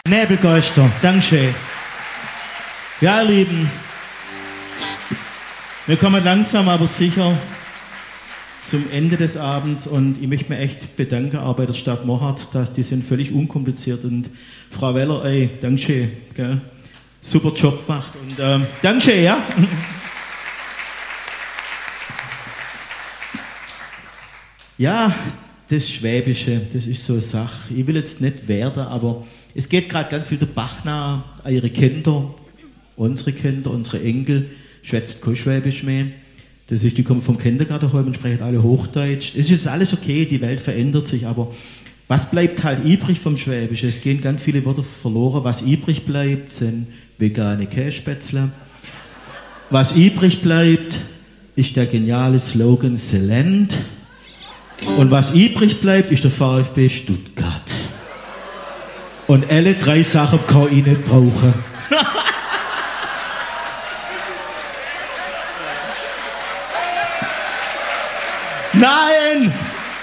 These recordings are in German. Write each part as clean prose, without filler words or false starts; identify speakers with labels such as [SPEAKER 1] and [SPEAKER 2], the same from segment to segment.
[SPEAKER 1] Nebelgeister, Dankeschön. Ja, ihr Lieben, wir kommen langsam, aber sicher zum Ende des Abends und ich möchte mich echt bedanken, auch bei der Stadt Mohardt, dass die sind völlig unkompliziert und Frau Weller, ey, Dankeschön, gell? Super Job gemacht und Dankeschön, ja? Ja, das Schwäbische, das ist so eine Sache. Ich will jetzt nicht werden, aber es geht gerade ganz viel der Bach nach, ihre Kinder, unsere Enkel, schwätzen kein Schwäbisch mehr. Das ist, die kommen vom Kindergarten heim und sprechen alle Hochdeutsch. Es ist jetzt alles okay, die Welt verändert sich, aber was bleibt halt übrig vom Schwäbischen? Es gehen ganz viele Wörter verloren. Was übrig bleibt, sind vegane Kässpätzle. Was übrig bleibt, ist der geniale Slogan Selend. Und was übrig bleibt, ist der VfB Stuttgart. Und alle drei Sachen kann ich nicht brauchen. Nein!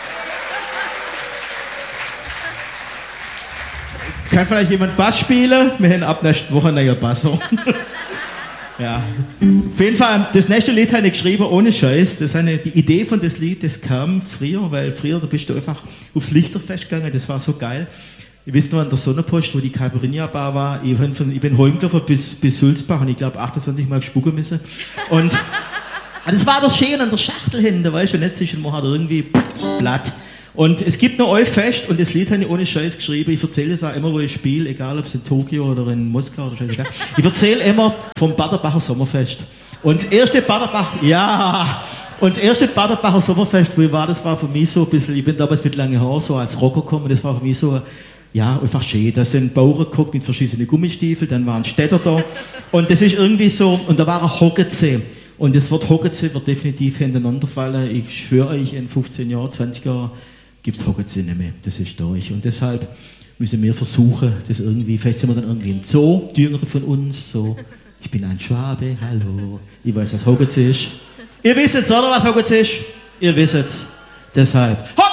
[SPEAKER 1] Kann vielleicht jemand Bass spielen? Wir haben ab nächste Woche einen neuen Basser. Ja. Auf jeden Fall, das nächste Lied habe ich geschrieben, ohne Scheiß. Die Idee von das Lied, das kam früher, weil früher, da bist du einfach aufs Lichterfest gegangen, das war so geil. Ich weiß noch an der Sonnenpost, wo die Caipirinha-Bar war, ich bin heimgelaufen bis Sulzbach und ich glaube 28 Mal gespucken müssen. Und das war doch schön an der Schachtel hin, da weißt du nicht sicher, man hat irgendwie Blatt. Und es gibt noch ein Fest und das Lied habe ich ohne Scheiß geschrieben. Ich erzähle das auch immer, wo ich spiele, egal ob es in Tokio oder in Moskau oder scheißegal. Ich erzähle immer vom Baderbacher Sommerfest. Und das erste Baderbacher Sommerfest, wo ich war, das war für mich so ein bisschen, ich bin damals mit langen Haaren so als Rocker gekommen, das war für mich so, ja, einfach schön. Da sind Bauern geguckt mit verschiedenen Gummistiefeln, dann waren Städter da. Und das ist irgendwie so, und da war ein Hocketsee. Und das Wort Hocketsee wird definitiv hintereinander fallen. Ich schwöre euch, in 15 Jahren, 20 Jahren gibt es Hocketsee nicht mehr. Das ist durch. Und deshalb müssen wir versuchen, das irgendwie, vielleicht sind wir dann irgendwie im Zoo, die Jüngeren von uns, so, ich bin ein Schwabe, hallo. Ich weiß, was Hocketsee ist. Ihr wisst jetzt, oder was Hocketsee ist? Ihr wisst es. Deshalb,